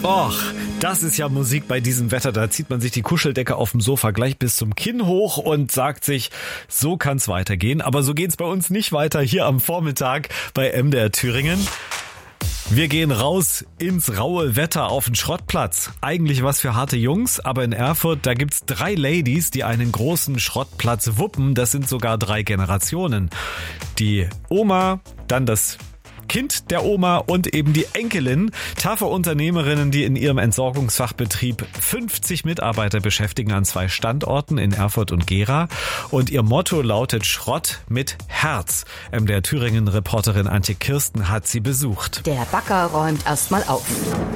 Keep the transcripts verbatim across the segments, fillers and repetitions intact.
Och, das ist ja Musik bei diesem Wetter. Da zieht man sich die Kuscheldecke auf dem Sofa gleich bis zum Kinn hoch und sagt sich, so kann's weitergehen. Aber so geht's bei uns nicht weiter hier am Vormittag bei M D R Thüringen. Wir gehen raus ins raue Wetter auf den Schrottplatz. Eigentlich was für harte Jungs, aber in Erfurt, da gibt's drei Ladies, die einen großen Schrottplatz wuppen. Das sind sogar drei Generationen. Die Oma, dann das Kind der Oma und eben die Enkelin. Taffe Unternehmerinnen, die in ihrem Entsorgungsfachbetrieb fünfzig Mitarbeiter beschäftigen an zwei Standorten in Erfurt und Gera. Und ihr Motto lautet Schrott mit Herz. M D R Thüringen-Reporterin Antje Kirsten hat sie besucht. Der Bagger räumt erstmal auf.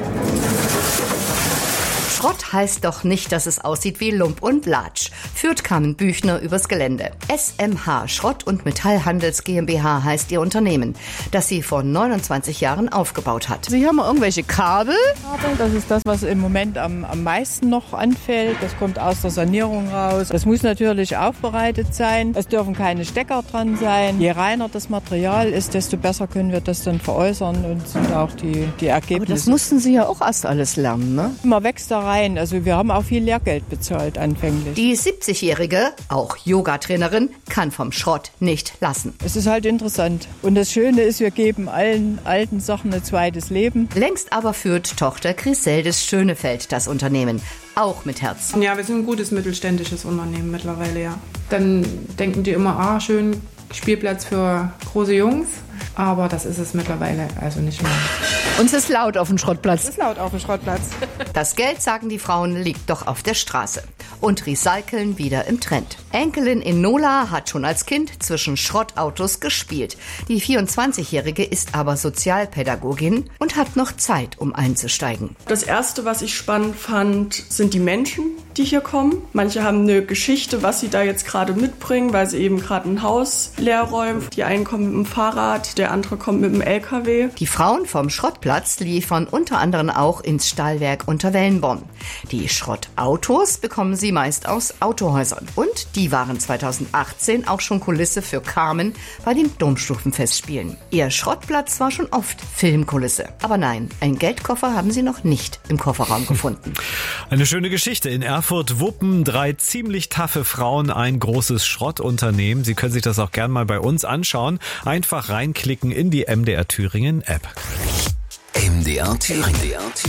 Schrott heißt doch nicht, dass es aussieht wie Lump und Latsch, führt Carmen Büchner übers Gelände. S M H Schrott- und Metallhandels GmbH heißt ihr Unternehmen, das sie vor neunundzwanzig Jahren aufgebaut hat. Sie haben irgendwelche Kabel. Das ist das, was im Moment am, am meisten noch anfällt. Das kommt aus der Sanierung raus. Das muss natürlich aufbereitet sein. Es dürfen keine Stecker dran sein. Je reiner das Material ist, desto besser können wir das dann veräußern und sind auch die, die Ergebnisse. Aber das mussten Sie ja auch erst alles lernen, ne? Man wächst da rein. Also wir haben auch viel Lehrgeld bezahlt anfänglich. Die siebzigjährige, auch Yogatrainerin, kann vom Schrott nicht lassen. Es ist halt interessant. Und das Schöne ist, wir geben allen alten Sachen ein zweites Leben. Längst aber führt Tochter Griseldes Schönefeld das Unternehmen. Auch mit Herz. Ja, wir sind ein gutes mittelständisches Unternehmen mittlerweile, ja. Dann denken die immer, ah, schön, Spielplatz für große Jungs. Aber das ist es mittlerweile also nicht mehr. Uns ist laut auf dem Schrottplatz. Es ist laut auf dem Schrottplatz. Das Geld, sagen die Frauen, liegt doch auf der Straße. Und Recyceln wieder im Trend. Enkelin Enola hat schon als Kind zwischen Schrottautos gespielt. Die vierundzwanzigjährige ist aber Sozialpädagogin und hat noch Zeit, um einzusteigen. Das Erste, was ich spannend fand, sind die Menschen, die hier kommen. Manche haben eine Geschichte, was sie da jetzt gerade mitbringen, weil sie eben gerade ein Haus leer räumen. Die einen kommen mit dem Fahrrad, der andere kommt mit dem L K W. Die Frauen vom Schrottplatz liefern unter anderem auch ins Stahlwerk Unterwellenborn. Die Schrottautos bekommen sie meist aus Autohäusern. Und die waren zweitausendachtzehn auch schon Kulisse für Carmen bei den Domstufenfestspielen. Ihr Schrottplatz war schon oft Filmkulisse. Aber nein, ein Geldkoffer haben sie noch nicht im Kofferraum gefunden. Eine schöne Geschichte. In Erfurt wuppen drei ziemlich taffe Frauen ein großes Schrottunternehmen. Sie können sich das auch gern mal bei uns anschauen. Einfach reinklicken in die M D R Thüringen App. M D R Thüringen.